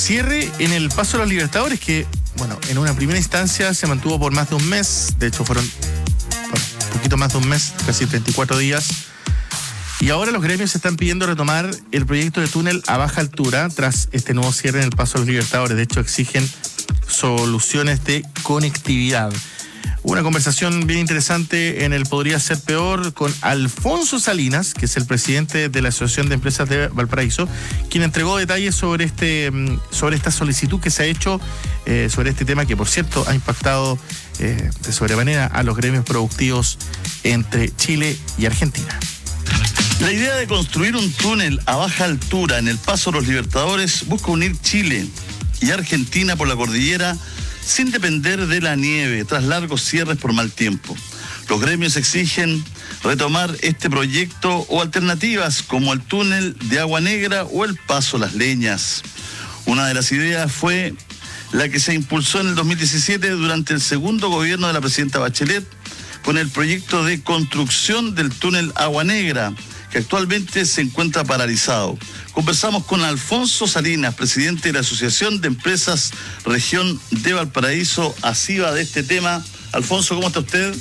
cierre en el Paso de los Libertadores, que, bueno, en una primera instancia se mantuvo por más de un mes. De hecho, fueron un poquito más de un mes, casi 34 días. Y ahora los gremios están pidiendo retomar el proyecto de túnel a baja altura tras este nuevo cierre en el Paso de los Libertadores. De hecho, exigen soluciones de conectividad. Una conversación bien interesante en el Podría Ser Peor con Alfonso Salinas, que es el presidente de la Asociación de Empresas de Valparaíso, quien entregó detalles sobre esta solicitud que se ha hecho sobre este tema que, por cierto, ha impactado de sobremanera a los gremios productivos entre Chile y Argentina. La idea de construir un túnel a baja altura en el Paso de los Libertadores busca unir Chile y Argentina por la cordillera sin depender de la nieve tras largos cierres por mal tiempo. Los gremios exigen retomar este proyecto o alternativas como el túnel de Agua Negra o el Paso Las Leñas. Una de las ideas fue la que se impulsó en el 2017 durante el segundo gobierno de la presidenta Bachelet con el proyecto de construcción del túnel Agua Negra, que actualmente se encuentra paralizado. Conversamos con Alfonso Salinas, presidente de la Asociación de Empresas Región de Valparaíso, ASIVA, de este tema. Alfonso, ¿cómo está usted?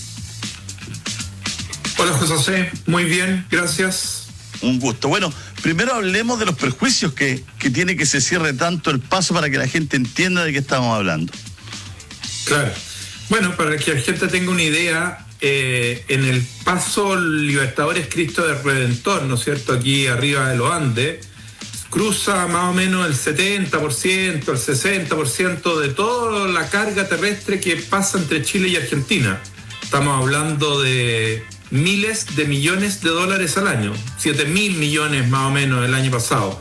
Hola, José. Muy bien, gracias. Un gusto. Bueno, primero hablemos de los perjuicios que tiene que se cierre tanto el paso para que la gente entienda de qué estamos hablando. Claro. Bueno, para que la gente tenga una idea, en el Paso Libertadores Cristo del Redentor, ¿no es cierto?, aquí arriba de los Andes, cruza más o menos el 70%, el 60% de toda la carga terrestre que pasa entre Chile y Argentina. Estamos hablando de miles de millones de dólares al año, 7.000 millones más o menos el año pasado,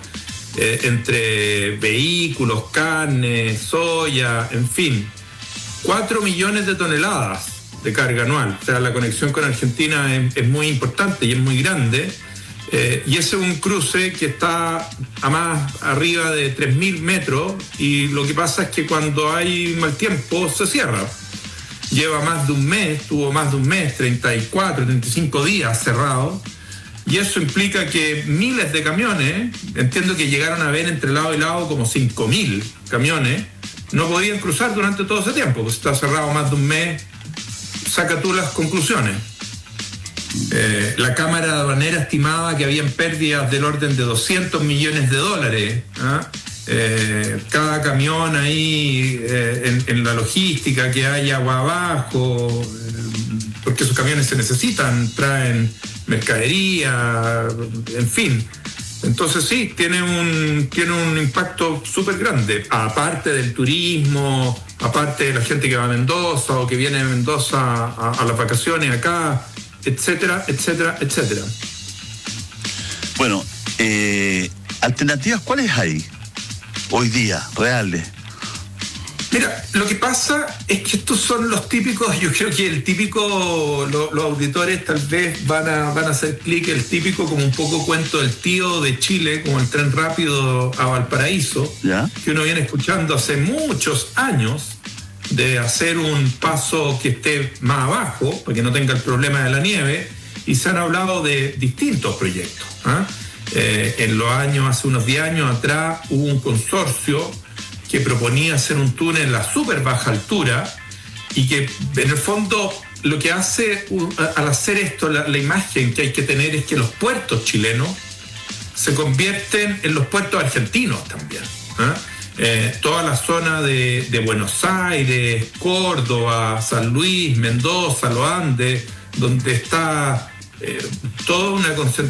entre vehículos, carne, soya, en fin, 4 millones de toneladas de carga anual. O sea, la conexión con Argentina es muy importante y es muy grande. Y ese es un cruce que está a más arriba de 3.000 metros, y lo que pasa es que cuando hay mal tiempo se cierra. Lleva más de un mes, tuvo más de un mes, 34, 35 días cerrado, y eso implica que miles de camiones, entiendo que llegaron a ver entre lado y lado como 5.000 camiones, no podían cruzar durante todo ese tiempo, pues está cerrado más de un mes. Saca tú las conclusiones. La Cámara Aduanera estimaba que habían pérdidas del orden de 200 millones de dólares. Cada camión ahí en la logística, que haya agua abajo, porque esos camiones se necesitan, traen mercadería, en fin. Entonces sí, tiene un impacto súper grande, aparte del turismo, aparte de la gente que va a Mendoza o que viene de Mendoza a las vacaciones acá, etcétera, etcétera, etcétera. Bueno, alternativas, ¿cuáles hay hoy día, reales? Mira, lo que pasa es que estos son los típicos, yo creo que los auditores tal vez van a hacer clic, el típico como un poco cuento del tío de Chile, como el tren rápido a Valparaíso, ¿ya?, que uno viene escuchando hace muchos años, de hacer un paso que esté más abajo, para que no tenga el problema de la nieve, y se han hablado de distintos proyectos. En los años, hace unos 10 años atrás, hubo un consorcio que proponía hacer un túnel a súper baja altura, y que en el fondo lo que hace al hacer esto, la imagen que hay que tener es que los puertos chilenos se convierten en los puertos argentinos también. Toda la zona de Buenos Aires, Córdoba, San Luis, Mendoza, los Andes, donde está toda una concentración